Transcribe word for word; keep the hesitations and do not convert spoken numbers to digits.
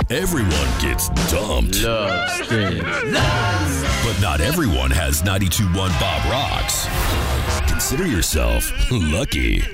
Everyone gets dumped. Love stinks. But not everyone has ninety-two point one Bob Rocks. Consider yourself lucky.